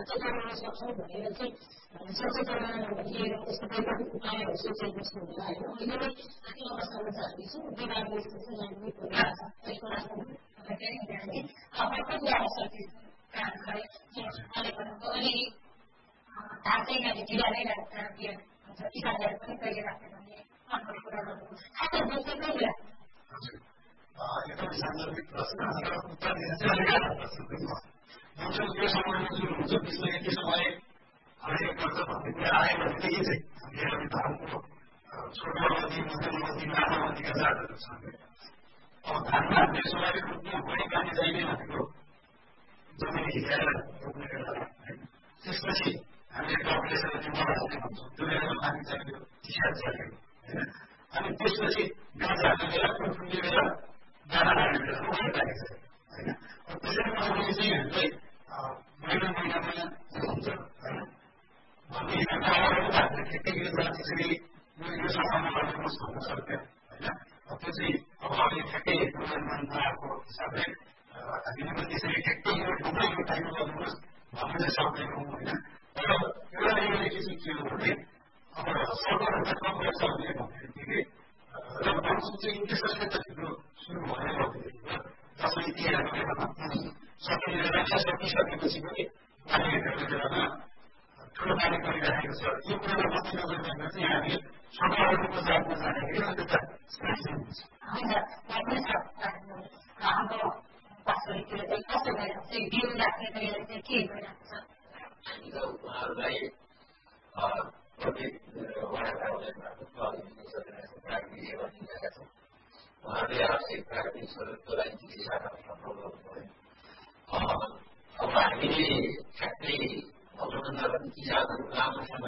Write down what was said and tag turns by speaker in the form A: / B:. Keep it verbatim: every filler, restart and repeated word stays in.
A: बनाउन सक्छौँ भनेर चाहिँ सचेतना लिएर त्यसको वैज्ञानिक उपायहरू सोचेको छु होला होइन अहिले नै आफै अवस्थामा चाहिँ हामी छौँ बिमारले चाहिँ यहाँ कुरा छ त्यसको लागि भर्खर ल्याएर सक्यो काम गरे अलिअलि धार्दै गरी ढिला नै लाग्छ किसानहरू पनि कहिले राख्दैन भने अनुभव कुरा गर्नु खासै बुझ्दै कहिले
B: एकदम सान्दर्भिक प्रश्न र उत्तर दिन चाहिँ गाह्रो प्रश्न हुन्छ यो समयमा जुन हुन्छ त्यसमा यति समय हरेक वर्ष भन्ने कुरा आयो भनेदेखि चाहिँ मेरो धानको छोटो अवधि मध्यम अवधि लामो अवधिका जातहरू छन् अब धानमा हामीले स्वाभाविक रूपमा हुने पानी चाहिने भनेको जमिन हिँडेर रोप्ने बेला त्यसपछि हामीले कपलेसर मल हाल्ने भन्छौँ त्यो बेलामा पानी चाहियो तिहार चाहियो होइन अनि त्यसपछि गाछ हाल्ने बेला फुल्ने बेला दाना हाल्ने बेला रोप्ने पानी चाहियो होइन त्यसरी नसकेपछि चाहिँ हामीलाई महिना महिनामा हुन्छ होइन भन्ने हामीले ठ्याक्कै जात त्यसरी यो समयमा गर्नुपर्छ भन्न सक्दैन होइन त्यो चाहिँ अब अहिले ठ्याक्कै पूर्वानुमान नआएको हिसाबले हामीले पनि त्यसरी ठ्याक्कै यो ढुङ्गाको टाइममा गर्नुपर्छ भन्न चाहिँ सक्दैनौँ होइन तर एउटा रियालिटी चाहिँ के हो भने अब सरकारबाट कम गर्छ भने भनेदेखि र मौसम चाहिँ त्यसरी त ढिलो सुरु भयो भनेदेखि दसैँ तिहारको बेलामा सकिने बेला सकिसकेपछि पनि पानी हेर्ने बेलामा ठुलो पानी परिरहेको छ यो कुरालाई मध्यनजर गरेर चाहिँ हामी सरकारको जातमा जाँदाखेरि अलिकता समस्या हुन्छ
A: हाम्रो वास्तविकतिर चाहिँ कस्तो भइरहेको चाहिँ बिउ राख्ने तरिका चाहिँ के भइरहेको छ
C: हामी त उहाँहरूलाई प्रत्येक वडाका प्राकृतिक सेवा दिइरहेका छौँ उहाँहरूले आवश्यक प्राकृतिक स्रोतको लागि चिकित्साका सफल गर्नु पऱ्यो अब हामीले ठ्याक्कै भनौँ न किसानहरू लामो समय